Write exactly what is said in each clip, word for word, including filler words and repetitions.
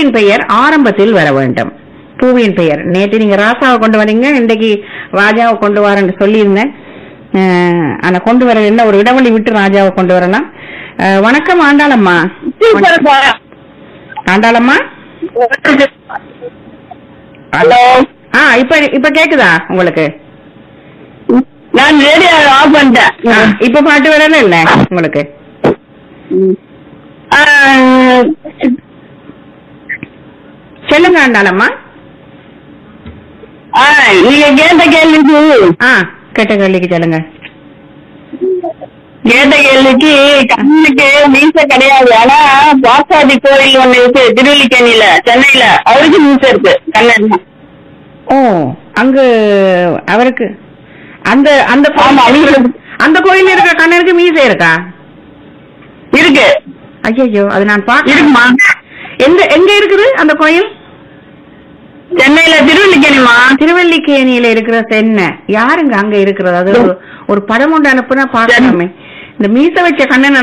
பூவின் பெயர் ஆரம்பத்தில் வர வேண்டும். பூவின் பெயர் நேற்று நீங்க ராசாவை கொண்டு வரீங்க, இன்றைக்கு ராஜாவை கொண்டு வரேன்னு சொல்லியிருந்தேன். ஆனா கொண்டு வர என்ன ஒரு இடைவெளி விட்டு ராஜாவை கொண்டு வரலாம். வணக்கம் ஆண்டாளம்மா. ஆண்டாளம்மா ஹலோ. ஆ இப்ப இப்ப கேக்குதா உங்களுக்கு? நான் ரேடியோ ஆஃப் பண்ணிட்டேன். இப்ப பாட்டு வரல இல்ல உங்களுக்கு? சொல்லுங்க ஆண்டாளம்மா. நீங்க கேட்ட கேள்விக்கு ஆ கேட்ட கேள்விக்கு சொல்லுங்க. கேட்ட கேள்விக்கு கண்ணுக்கு மீச கிடையாது. ஆனா பாசாதி கோயில் ஒண்ணு இருக்கு திருவல்லிக்கேணியில, சென்னையில. அவருக்கு மீச இருக்கு கண்ணன். ஓ அங்கு அவருக்கு அந்த அந்த அந்த கோயில் இருக்கிற கண்ணனுக்கு மீசை இருக்கா? இருக்கு. ஐயோ அது நான் பாக்க. எங்க எங்க இருக்குது அந்த கோயில்? சென்னையில திருவல்லிக்கேணிமா. திருவல்லிக்கேணியில இருக்கிற சென்னை யாருங்க அங்க இருக்கிறது? அது ஒரு படம் ஒன்று அனுப்புனா பாக்கலாமே. இந்த மீச வச்ச கண்ணன்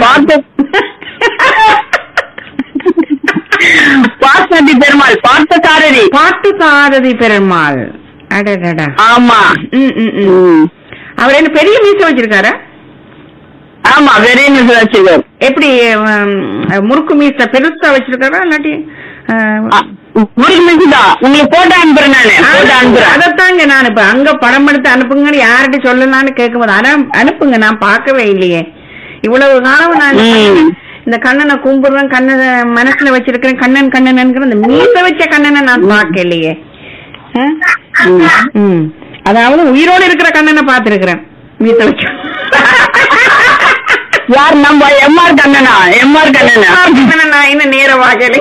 பாசாதி பெருமாள், பார்த்த சாரதி. பாட்டு சாரதி பெருமாள். அடடா. ஆமா. அவர் என்ன பெரிய மீச வச்சிருக்காரா? ஆமா பெரிய மீச வச்சிருக்காரு. எப்படி முறுக்கு மீச பெருசா வச்சிருக்காரா இல்லாட்டி முறுக்கு மீசதான்? உங்களுக்கு போட்டோ அனுப்புறேன் நானு. போட்டோ அனுப்புறேன். அதத்தாங்க நான் இப்ப அங்க படம் எடுத்து அனுப்புங்கன்னு யார்கிட்ட சொல்லலான்னு கேட்கும்போது ஆனா அனுப்புங்க, நான் பார்க்கவே இல்லையே இவ்வளவு காலம். நான் இந்த கண்ணனை கும்பிடுறேன், கண்ணனை மனசுல வச்சிருக்கிறேன், கண்ணன் கண்ணன் அந்த மீச வச்ச கண்ணனை நான் பார்க்க இல்லையே. அதாவது உயிரோடு இருக்கிற கண்ணனை பார்த்திருக்கிறேன் மீச வச்ச. யார்? நம்ம எம்ஆர் கண்ணனா? எம்ஆர் கண்ணனா? நான் இன்னும் நேர பார்க்கல,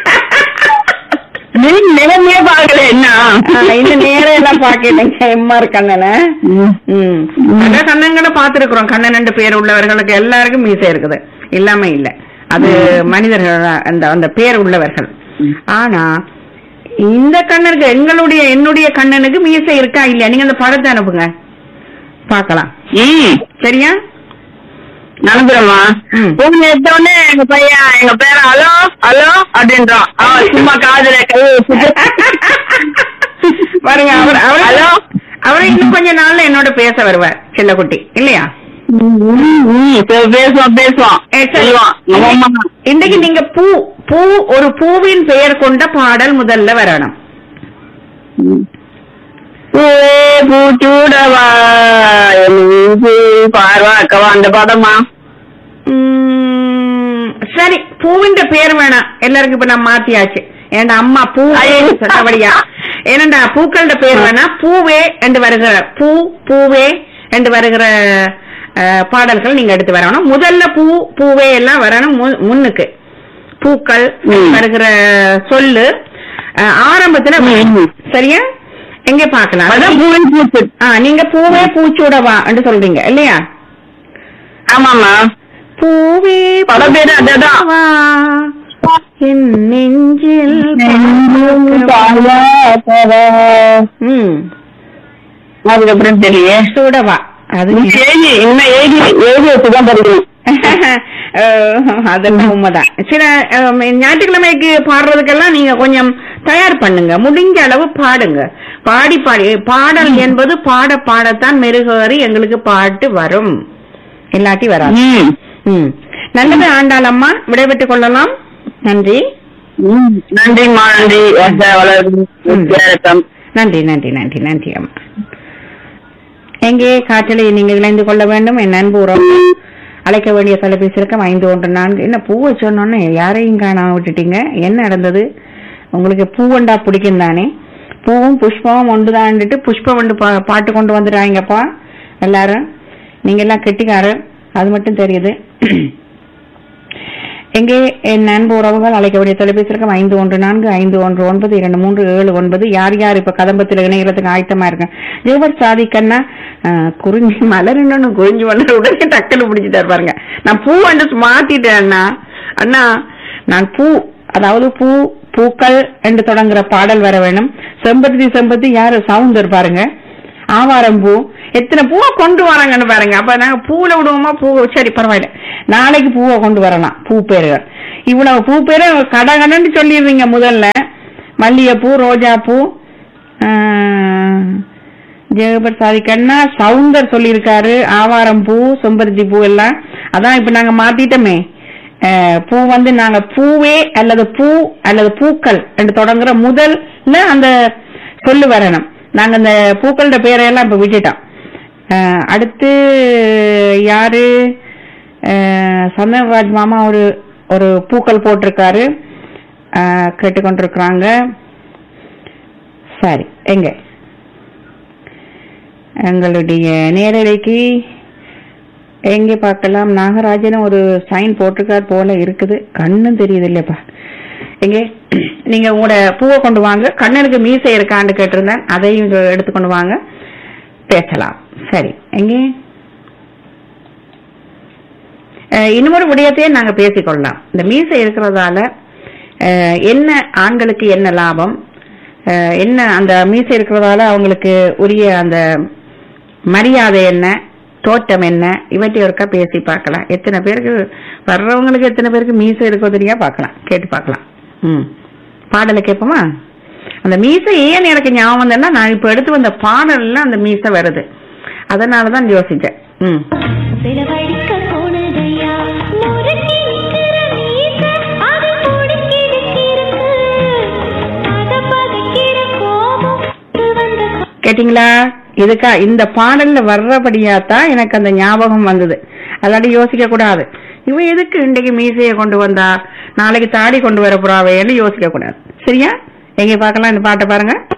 நிலைமையே பாக்கல. என்ன இன்னும் நேரம் எல்லாம் பாக்கலைங்க எம்ஆர் கண்ணனை. நிறைய கண்ணன்களை பாத்துருக்கிறோம். கண்ணன் ரெண்டு பேர் உள்ளவர்களுக்கு எல்லாருக்கும் மீசை இருக்குது, இல்லாம இல்ல. அது மனிதர்கள் அந்த அந்த பேர் உள்ளவர்கள். ஆனா இந்த கண்ணனுக்கு எங்களுடைய என்னுடைய கண்ணனுக்கு மீசை இருக்கா இல்லையா? நீங்க அந்த படத்தை அனுப்புங்க பாக்கலாம். சரியா? அனுப்புறமா. பூமி எடுத்தோடனே எங்க பையன் எங்க பேர ஹலோ ஹலோ அப்படின்றான். அவன் சும்மா காதுல கை பாருங்க. அவர் ஹலோ அவர் இன்னும் கொஞ்ச நாள்ல என்னோட பேச வருவார் செல்லக்குட்டி இல்லையா? பேசுவான் பேசுவான் சொல்லுவான். இன்னைக்கு நீங்க பூ பூ ஒரு பூவின் பெயர் கொண்ட பாடல் முதல்ல வரணும். பூச்சூடவா பார்வாக்கவா அந்த பதமா? சரி பூவின் பேர் வேணாம் எல்லாருக்கும். இப்ப நான் மாத்தியாச்சு. ஏன்னா அம்மா பூ சொன்னபடியா ஏனண்டா பூக்களோட பேர் வேணா. பூவே என்று வருகிற பூ பூவே என்று வருகிற பாடல்கள் நீங்க எடுத்து வரணும். முதல்ல பூ பூவே எல்லாம் வரணும் முன்னுக்கு. பூக்கள் வருகிற சொல்லு ஆரம்பத்துல சரியா? எங்க பாக்கலாம்? நீங்க பூவே பூச்சூடவா என்று சொல்றீங்க இல்லையா? ஆமாமா. பூவே பல பேரு அதுதான். நெஞ்சில் அதுக்கப்புறம் தெரிய சூடவா அது அதெல்லாம் உண்மைதான். சில ஞாயிற்றுக்கிழமைக்கு பாடுறதுக்கெல்லாம் நீங்க கொஞ்சம் தயார் பண்ணுங்க, முடிஞ்ச அளவு பாடுங்க. பாடி பாடி பாடல் என்பது பாட பாடத்தான் மெருகேறி எங்களுக்கு பாட்டு வரும், இல்லாட்டி வராது. ம் நல்லது ஆண்டாளம்மா, விடைபெற்றுக் கொள்ளலாம். நன்றி நன்றி நன்றி நன்றி நன்றி நன்றி அம்மா. எங்கே காற்றலை நீங்க இணைந்து கொள்ள வேண்டும். என் அன்பு உறவு அழைக்க வேண்டிய தொலைபேசி இருக்கம் ஐந்து ஒன்று நான்கு. என்ன பூவை சொன்னோன்னு யாரையும் காணாம விட்டுட்டீங்க? என்ன நடந்தது? உங்களுக்கு பூவண்டா பிடிக்கும் தானே? பூவும் புஷ்பமும் ஒன்றுதான்ட்டு புஷ்பம் ஒன்று பாட்டு கொண்டு வந்துடுறாங்கப்பா எல்லாரும். நீங்க எல்லாம் கெட்டிக்காரர், அது மட்டும் தெரியுது. எங்கே என் அன்பு உறவுகள் அழைக்க வேண்டிய தொலைபேசி இருக்கம் ஐந்து ஒன்று நான்கு ஐந்து ஒன்று ஒன்பது இரண்டு மூன்று ஏழு ஒன்பது. யார் யார் இப்ப கதம்பத்தில் இணைகிறதுக்கு ஆயத்தமா இருக்கேன்? ஜோபர் சாதிக்கண்ணா குறிஞ்சி மலர் இன்னொன்னு குறிஞ்சி மலர் உடனே டக்குன்னு பிடிச்சிட்டு பாருங்க. நான் பூ வந்து மாத்திட்டேன் அண்ணா. அண்ணா நான் பூ, அதாவது பூ பூக்கள் என்று தொடங்குற பாடல் வர வேணும். செம்பருத்தி செம்பருத்தி யாரு சவுந்தர் பாருங்க. ஆவாரம் பூ எத்தனை பூவை கொண்டு வராங்கன்னு பாருங்க. அப்ப நாங்க பூல விடுவோமா? பூ சரி பரவாயில்ல, நாளைக்கு பூவை கொண்டு வரலாம். பூ பேர்கள் இவ்வளவு பூ பேரு கடகடன்னு சொல்லிடுறீங்க முதல்ல. மல்லிகைப்பூ, ரோஜா பூ, ஜெகபர் சாதிக்கண்ணா, சவுந்தர் சொல்லியிருக்காரு, ஆவாரம் பூ, செம்பருத்தி பூ எல்லாம். அதான் இப்ப நாங்க மாத்திட்டோமே, பூ வந்து நாங்க பூவே அல்லது பூ அல்லது பூக்கள் என்று தொடங்குற முதல்ல அந்த சொல்லு வரணும். நாங்க அந்த பூக்களோட பேரையெல்லாம் இப்ப விட்டுட்டோம். அடுத்து யாரு, சந்தனராஜ் மாமா ஒரு ஒரு பூக்கள் போட்டிருக்காரு, கேட்டுக்கொண்டிருக்கிறாங்க. சரி, எங்க எங்களுடைய நேரலைக்கு எங்க பார்க்கலாம். நாகராஜன் ஒரு சைன் போட்டிருக்கார் போல இருக்குது, கண்ணும் தெரியுது இல்லையப்பா. எங்க நீங்க உங்களோட பூவை கொண்டு வாங்க. கண்ணனுக்கு மீசை இருக்கான்னு கேட்டிருந்தேன், அதையும் எடுத்துக்கொண்டு வாங்க, பேசலாம். சரி, எங்க இன்னொரு விடயத்தையே நாங்க பேசிக்கொள்ளலாம். இந்த மீசை இருக்கிறதால என்ன ஆண்களுக்கு என்ன லாபம், என்ன அந்த மீசை இருக்கிறதால அவங்களுக்கு உரிய அந்த மரியாதை என்ன, தோற்றம் என்ன, இவற்றை ஒருக்கா பேசி பார்க்கலாம். எத்தனை பேருக்கு வர்றவங்களுக்கு எத்தனை பேருக்கு மீசை இருக்கோ தெரியா பார்க்கலாம், கேட்டு பார்க்கலாம். ம் பாடலை கேட்போமா? அந்த மீசை ஏன் எனக்கு ஞாபகம் வந்தேன்னா, நான் இப்ப எடுத்து வந்த பாடல்ல அந்த மீசை வருது, அதனாலதான் யோசிச்சேன். ம் கேட்டீங்களா? இதுக்கா இந்த பாடல்ல வர்றபடியாத்தான் எனக்கு அந்த ஞாபகம் வந்தது. அல்லாடி யோசிக்க கூடாது, இவ எதுக்கு இன்றைக்கு மீசையை கொண்டு வந்தா, நாளைக்கு தாடி கொண்டு வர போறாவேன்னு யோசிக்க கூடாது. சரியா? எங்க பார்க்கலாம், இந்த பாட்டை பாருங்க.